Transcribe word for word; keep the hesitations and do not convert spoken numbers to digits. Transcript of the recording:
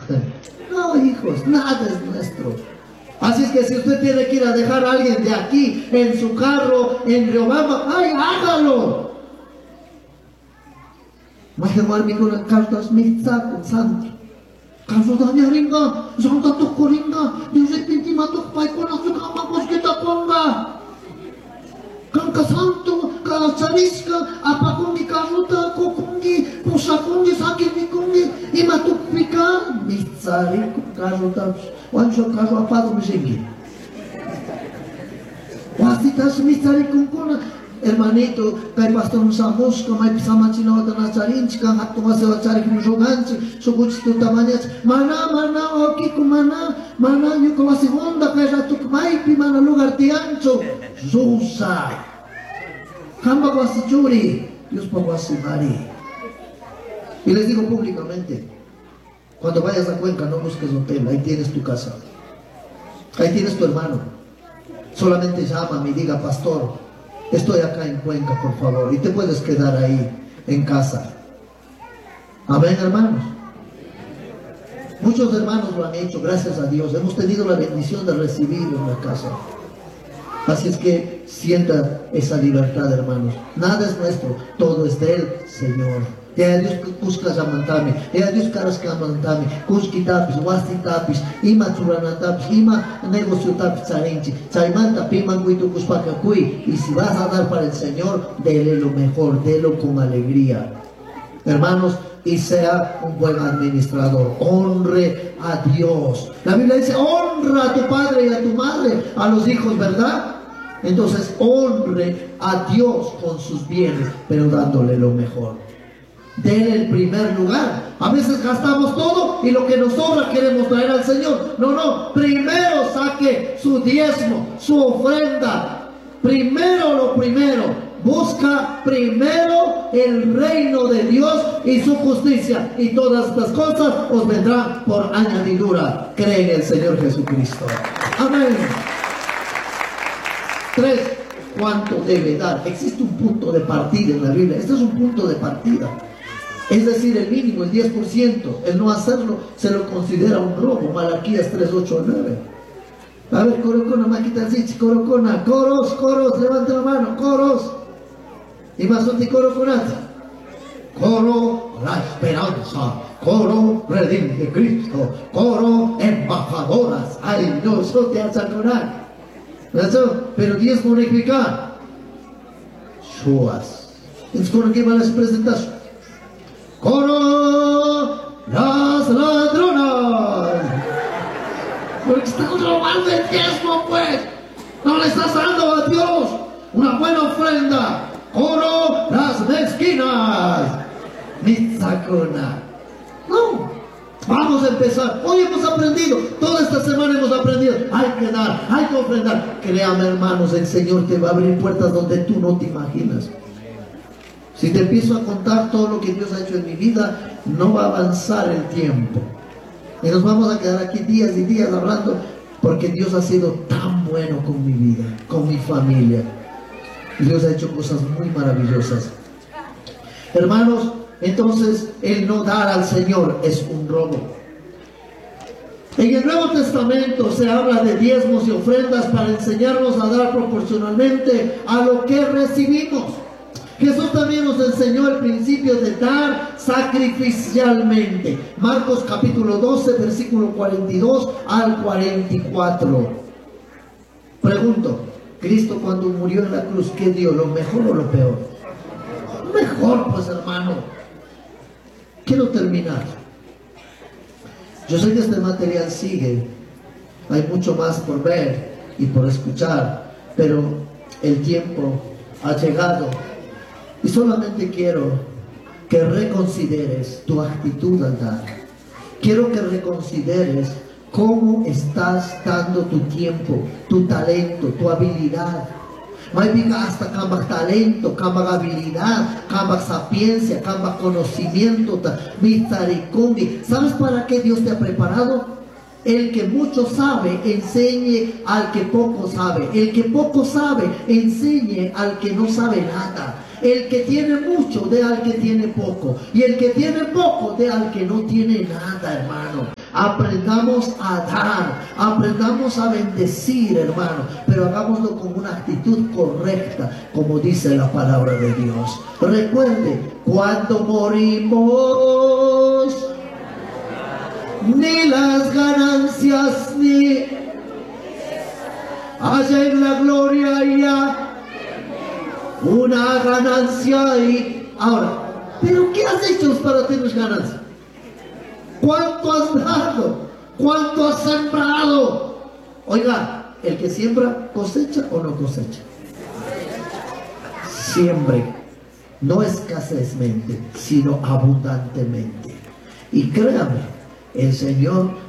No, hijos, nada es nuestro. Así es que si usted tiene que ir a dejar a alguien de aquí, en su carro, en Riobamba, ¡ay, hágalo! Mahewar mi con cartas mitza con santo. Kaso danya ringa, santa tuk koringa, diusik pinti matuk pai ko na suka mapos kita konga. Kang kasanto, kasariska, apa kungi karuta, ko kungi, pusa kungi, sakit mi kungi, imatuk pika, mitsari karuta, wansho karu apa tu misingi. Wasitas mitsari kungkuna. Hermanito, kay pastor sa mosca, may pisama chinaw na nasarinch, kang at tumasaw at sarik mo joganch, suguts to tamanyats, mana, mana, oki kumana, mana, yung kawasi honda, kay ratuk may pimana lugar tiancho, Zusa, kamba kwasi churi, Dios pa kwasi mari. Y les digo públicamente, cuando vayas a Cuenca, no busques hotel, ahí tienes tu casa, ahí tienes tu hermano, solamente llámame y diga, pastor, estoy acá en Cuenca, por favor, y te puedes quedar ahí en casa. Amén, hermanos. Muchos hermanos lo han hecho, gracias a Dios. Hemos tenido la bendición de recibir en la casa. Así es que sienta esa libertad, hermanos. Nada es nuestro, todo es del Señor. Ya Dios busca zamantami, ya Dios caras kamantami, kuski tapis, wasti tapis, ima churana tapis, ima negocio tapis charinchi, chaimanta pima kuitu kuspaka kui. Y si vas a dar para el Señor, dele lo mejor, delo con alegría. Hermanos, y sea un buen administrador, honre a Dios. La Biblia dice, honra a tu padre y a tu madre, a los hijos, ¿verdad? Entonces, honre a Dios con sus bienes, pero dándole lo mejor. Dele el primer lugar. A veces gastamos todo y lo que nos sobra queremos traer al Señor. No, no, primero saque su diezmo, su ofrenda. Primero lo primero. Busca primero el reino de Dios y su justicia, y todas estas cosas os vendrán por añadidura. Cree en el Señor Jesucristo. Amén. Tres, ¿cuánto debe dar? Existe un punto de partida en la Biblia. Este es un punto de partida. Es decir, el mínimo, el diez por ciento. El no hacerlo se lo considera un robo. Malaquías tres, ocho, nueve. A ver, corocona, maquita, corocona, coros, coros, levante la mano, coros. Y más un coro coraza. Coro la esperanza, coro redime de Cristo, coro embajadoras. Ay, no, eso te hace corar. Pero diez bonificar. Suas. Es con que van a presentar. Coro las ladronas. Porque están robando el diezmo, pues. No le estás dando a Dios una buena ofrenda. Coro las mezquinas. Mitzakona. No. Vamos a empezar. Hoy hemos aprendido. Toda esta semana hemos aprendido. Hay que dar, hay que ofrendar. Créame, hermanos, el Señor te va a abrir puertas donde tú no te imaginas. Si te empiezo a contar todo lo que Dios ha hecho en mi vida, no va a avanzar el tiempo. Y nos vamos a quedar aquí días y días hablando, porque Dios ha sido tan bueno con mi vida, con mi familia. Dios ha hecho cosas muy maravillosas. Hermanos, entonces el no dar al Señor es un robo. En el Nuevo Testamento se habla de diezmos y ofrendas para enseñarnos a dar proporcionalmente a lo que recibimos. Jesús también nos enseñó el principio de dar sacrificialmente. Marcos capítulo doce, versículo cuarenta y dos al cuarenta y cuatro. Pregunto, Cristo cuando murió en la cruz, ¿qué dio? ¿Lo mejor o lo peor? Mejor, pues, hermano. Quiero terminar. Yo sé que este material sigue. Hay mucho más por ver y por escuchar, pero el tiempo ha llegado. Y solamente quiero que reconsideres tu actitud al dar. Quiero que reconsideres cómo estás dando tu tiempo, tu talento, tu habilidad. May biga hasta kambak talento, kambak habilidad, kambak sapiencia, kambak conocimiento, mitaricumbi. ¿Sabes para qué Dios te ha preparado? El que mucho sabe, enseñe al que poco sabe. El que poco sabe, enseñe al que no sabe nada. El que tiene mucho, dé al que tiene poco. Y el que tiene poco, dé al que no tiene nada, hermano. Aprendamos a dar, aprendamos a bendecir, hermano, pero hagámoslo con una actitud correcta, como dice la palabra de Dios. Recuerde, cuando morimos, ni las ganancias ni allá en la gloria ya una ganancia. Y ahora, ¿pero qué has hecho para tener ganancia? ¿Cuánto has dado? ¿Cuánto has sembrado? Oiga, el que siembra, ¿cosecha o no cosecha? Siembre, no escasezmente, sino abundantemente. Y créame, el Señor